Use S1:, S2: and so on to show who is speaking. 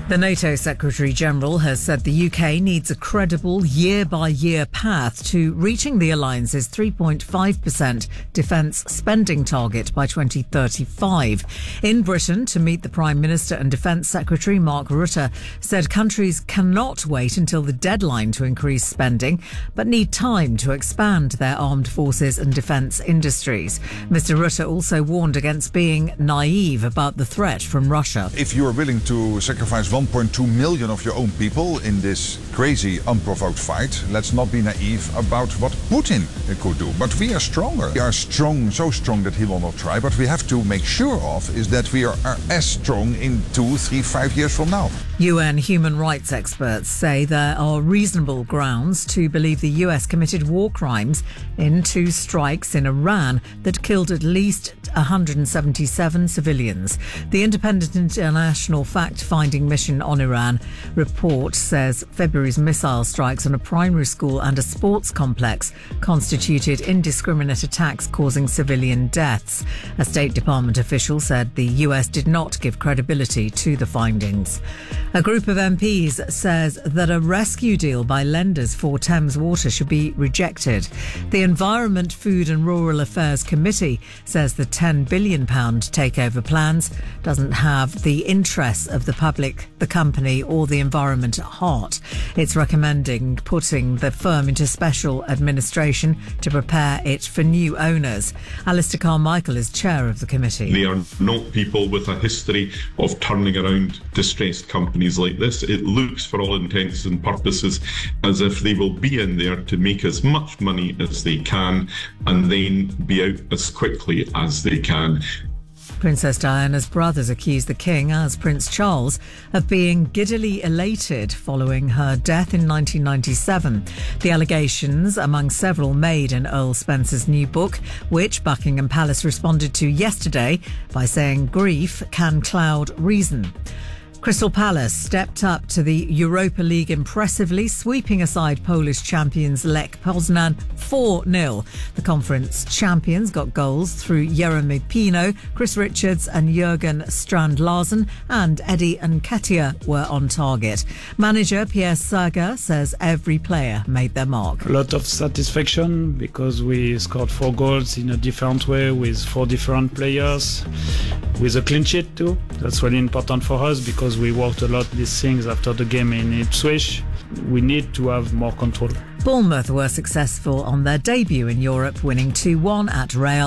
S1: The NATO Secretary-General has said the UK needs a credible year-by-year path to reaching the alliance's 3.5% defence spending target by 2035. In Britain, to meet the Prime Minister and Defence Secretary Mark Rutte said countries cannot wait until the deadline to increase spending, but need time to expand their armed forces and defence industries. Mr Rutte also warned against being naive about the threat from Russia.
S2: If you are willing to sacrifice 1.2 million of your own people in this crazy, unprovoked fight, let's not be naive about what Putin could do. But we are stronger. We are strong, so strong that he will not try. But we have to make sure of is that we are as strong in 2, 3, 5 years from now.
S1: UN human rights experts say there are reasonable grounds to believe the US committed war crimes in 2 strikes in Iran that killed at least 177 civilians. The Independent International Fact-Finding Mission on Iran report says February's missile strikes on a primary school and a sports complex constituted indiscriminate attacks causing civilian deaths. A State Department official said the US did not give credibility to the findings. A group of MPs says that a rescue deal by lenders for Thames Water should be rejected. The Environment, Food and Rural Affairs Committee says the £10 billion takeover plans doesn't have the interests of the public, the company or the environment at heart. It's recommending putting the firm into special administration to prepare it for new owners. Alistair Carmichael is chair of the committee.
S3: They are not people with a history of turning around distressed companies like this. It looks, for all intents and purposes, as if they will be in there to make as much money as they can and then be out as quickly as they can.
S1: Princess Diana's brothers accuse the King, as Prince Charles, of being giddily elated following her death in 1997. The allegations, among several made in Earl Spencer's new book, which Buckingham Palace responded to yesterday by saying grief can cloud reason. Crystal Palace stepped up to the Europa League impressively, sweeping aside Polish champions Lech Poznan 4-0. The conference champions got goals through Jeremy Pino, Chris Richards and Jurgen Strand-Larsen, and Eddie Nketiah were on target. Manager Pierre Saga says every player made their mark.
S4: A lot of satisfaction because we scored 4 goals in a different way with 4 different players, with a clean sheet too. That's really important for us because we worked a lot these things after the game in Ipswich. We need to have more control.
S1: Bournemouth were successful on their debut in Europe, winning 2-1 at Real